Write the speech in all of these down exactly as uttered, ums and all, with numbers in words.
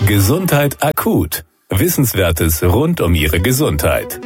Gesundheit akut. Wissenswertes rund um Ihre Gesundheit.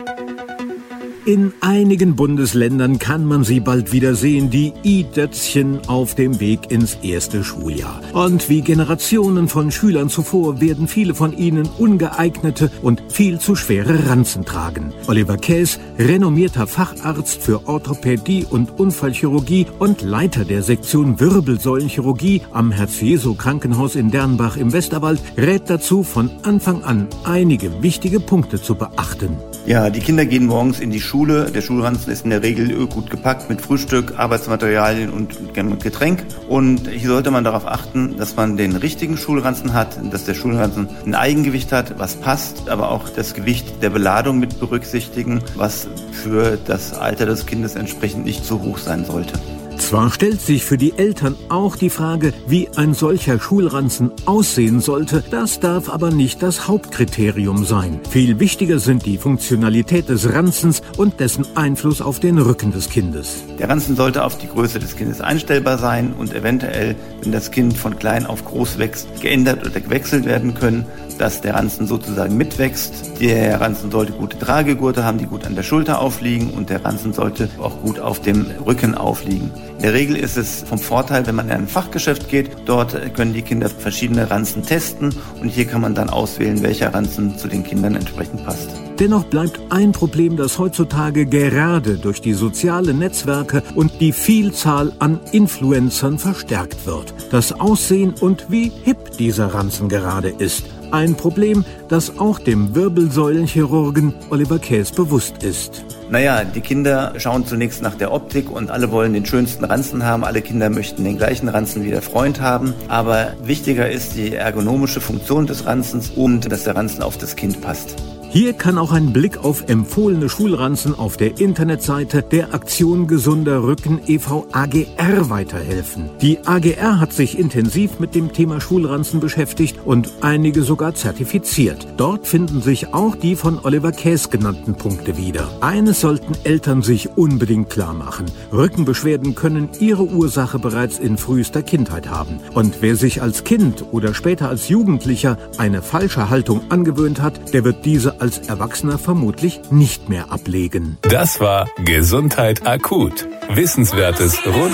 In einigen Bundesländern kann man sie bald wieder sehen, die I-Dötzchen auf dem Weg ins erste Schuljahr. Und wie Generationen von Schülern zuvor werden viele von ihnen ungeeignete und viel zu schwere Ranzen tragen. Oliver Käs, renommierter Facharzt für Orthopädie und Unfallchirurgie und Leiter der Sektion Wirbelsäulenchirurgie am Herz-Jesu-Krankenhaus in Dernbach im Westerwald, rät dazu, von Anfang an einige wichtige Punkte zu beachten. Ja, die Kinder gehen morgens in die Schule. Der Schulranzen ist in der Regel gut gepackt mit Frühstück, Arbeitsmaterialien und Getränk. Und hier sollte man darauf achten, dass man den richtigen Schulranzen hat, dass der Schulranzen ein Eigengewicht hat, was passt, aber auch das Gewicht der Beladung mit berücksichtigen, was für das Alter des Kindes entsprechend nicht zu hoch sein sollte. Zwar stellt sich für die Eltern auch die Frage, wie ein solcher Schulranzen aussehen sollte, das darf aber nicht das Hauptkriterium sein. Viel wichtiger sind die Funktionalität des Ranzens und dessen Einfluss auf den Rücken des Kindes. Der Ranzen sollte auf die Größe des Kindes einstellbar sein und eventuell, wenn das Kind von klein auf groß wächst, geändert oder gewechselt werden können, dass der Ranzen sozusagen mitwächst. Der Ranzen sollte gute Tragegurte haben, die gut an der Schulter aufliegen, und der Ranzen sollte auch gut auf dem Rücken aufliegen. In der Regel ist es vom Vorteil, wenn man in ein Fachgeschäft geht. Dort können die Kinder verschiedene Ranzen testen und hier kann man dann auswählen, welcher Ranzen zu den Kindern entsprechend passt. Dennoch bleibt ein Problem, das heutzutage gerade durch die sozialen Netzwerke und die Vielzahl an Influencern verstärkt wird: das Aussehen und wie hip dieser Ranzen gerade ist. Ein Problem, das auch dem Wirbelsäulenchirurgen Oliver Käs bewusst ist. Naja, die Kinder schauen zunächst nach der Optik und alle wollen den schönsten Ranzen haben. Alle Kinder möchten den gleichen Ranzen wie der Freund haben. Aber wichtiger ist die ergonomische Funktion des Ranzens und dass der Ranzen auf das Kind passt. Hier kann auch ein Blick auf empfohlene Schulranzen auf der Internetseite der Aktion Gesunder Rücken e V A G R weiterhelfen. Die A G R hat sich intensiv mit dem Thema Schulranzen beschäftigt und einige sogar zertifiziert. Dort finden sich auch die von Oliver Käs genannten Punkte wieder. Eines sollten Eltern sich unbedingt klar machen: Rückenbeschwerden können ihre Ursache bereits in frühester Kindheit haben. Und wer sich als Kind oder später als Jugendlicher eine falsche Haltung angewöhnt hat, der wird diese als Erwachsener vermutlich nicht mehr ablegen. Das war Gesundheit akut. Wissenswertes rund